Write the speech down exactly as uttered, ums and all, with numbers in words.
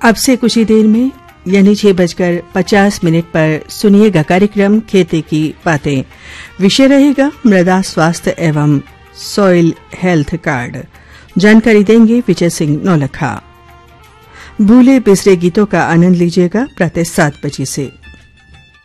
अब से कुछ ही देर में यानी छह बजकर पचास मिनट पर सुनिएगा कार्यक्रम खेती की बातें। विषय रहेगा मृदा स्वास्थ्य एवं सॉइल हेल्थ कार्ड। जानकारी देंगे विजय सिंह नौलखा। भूले बिसरे गीतों का आनंद लीजिएगा प्रातः सात बजे से।